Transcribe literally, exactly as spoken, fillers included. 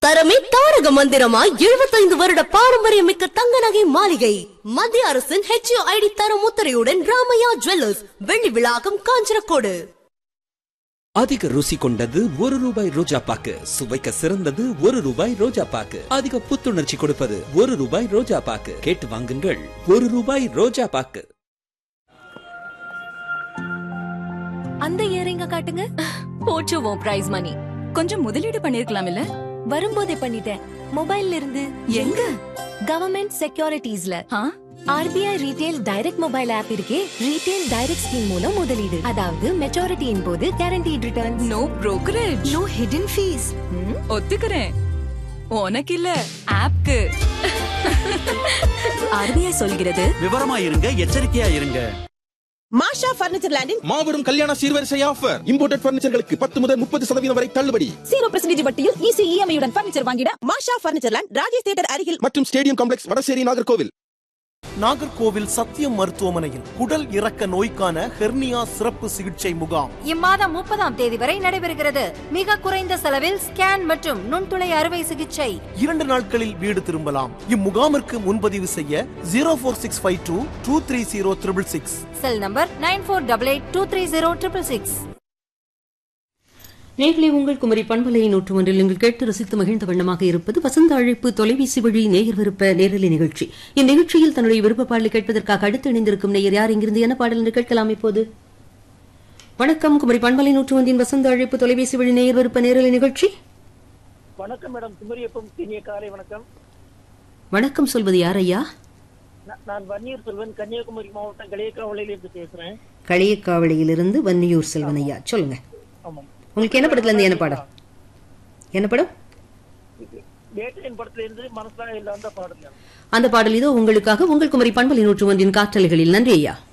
தரமே தாரக மந்திரமாய் எழுபத்தைந்து வருட பாரம்பரியமிக்க தங்க நகை மாளிகை. மத்திய அரசின் ஹெச் ஐ டி தர முத்திரையுடன் ராமையா ஜுவல்லர்ஸ், வெள்ளி விழாக்கம், காஞ்சனக்கோடு. அதிக ருசி கொண்டது ஒரு ரூபாய் ரோஜா பாக்கு, சுவைக்க சிறந்தது ஒரு ரூபாய் ரோஜா பாக்கு, அதிக புத்துணர்ச்சி கொடுப்பது ஒரு ரூபாய் ரோஜா பாக்கு. கேட்டு வாங்குங்கள், ஒரு ரூபாய் ரோஜா பாக்கு. அந்த இயரிங்க காட்டுங்க. போச்சுவோம் பிரைஸ் மணி. கொஞ்சம் முதலீடு பண்ணிருக்கலாம் இல்ல? வரும்போதே பண்ணிட்டேன். மொபைல்ல இருந்து. எங்க? கவர்மெண்ட் செக்யூரிட்டிஸ்ல. ஆர் பி ஐ ரீடெயில் டைரக்ட் மொபைல் ஆப் இருக்கே, ரீடெயில் டைரக்ட் ஸ்கீம் மூலம் முதலீடு. அதாவது மெச்சூரிட்டியின் போது guaranteed return. No brokerage, no hidden fees. ஒத்துக்கிறேன். உனக்கு இல்ல, ஆப்க்கு. ஆர் பி ஐ சொல்கிறது, விவரமா இருங்க, எச்சரிக்கையா இருங்க. மாஷா பர்னிச்சர் லேண்டின் மாபெரும் கல்யாண சீர்வரிசை ஆஃபர். இம்போர்ட்டட் பர்னிச்சர்களுக்கு பத்து முதல் முப்பது சதவீதம் வரை தள்ளுபடி. ஜீரோ பர்சன்டேஜ் வட்டியில் ஈஸி இஎம்ஐ உடன் பர்னிச்சர் வாங்கிட மாஷா பர்னிச்சர் லேண்ட், ராஜேஷ் தியேட்டர் அருகில் மற்றும் ஸ்டேடியம் காம்ப்ளெக்ஸ், வடசேரி, நாகர்கோவில். நாகர்கோவில் சத்தியம் மருத்துவமனையில் குடல் இறக்க நோய்க்கான ஹெர்னியா சிறப்பு சிகிச்சை முகாம் இம்மாதம் முப்பதாம் தேதி வரை நடைபெறுகிறது. மிக குறைந்த செலவில் ஸ்கேன் மற்றும் நுண்துளை அறுவை சிகிச்சை. இரண்டு நாட்களில் வீடு திரும்பலாம். இம்முகாமிற்கு முன்பதிவு செய்ய ஜீரோ போர் six five two two three zero triple six. Cell number nine போர் double eight two three zero triple six. நேர்களை உங்கள் குமரி பண்பலையை நூற்று ஒன்றில் நீங்கள் கேட்டு ரசித்து மகிழ்ந்த வண்ணமாக இருப்பது வசந்த அழைப்பு தொலைபேசி வழி நேயர் விருப்ப நேரலை நிகழ்ச்சி. இந்நிகழ்ச்சியில் தன்னுடைய விருப்ப பாடலை கேட்பதற்காக அடுத்து இணைந்திருக்கும் நேயர் யார், இங்கிருந்து என்ன பாடல் என்று கேட்கலாம். இப்போது வணக்கம். குமரி பண்பலை நூற்று ஒன்றின் வசந்த அழைப்பு தொலைபேசி வழி நேயர் விருப்ப நேரலை நிகழ்ச்சி. வணக்கம் மேடம். குமரியப்பம் இனிய காலை வணக்கம். வணக்கம் சொல்வது யார் ஐயா? நான் வன்னியூர் செல்வன், கன்னியாகுமரி மாவட்டம் களியக்காவளையிலிருந்து பேசுறேன். களியக்காவளையிலிருந்து வன்னியூர் செல்வன் ஐயா, சொல்லுங்க. ஆமாம். உங்களுக்கு என்ன படத்துல இருந்து என்ன பாடம்? என்ன படம்? வேட்டையின் படத்துல இருந்து மனசுல இல்ல அந்த பாடல். அந்த பாடல் இதோ உங்களுக்காக உங்கள் குமரி பண்பலை நூற்று ஒன்றின் காற்றலைகளில். நன்றி ஐயா.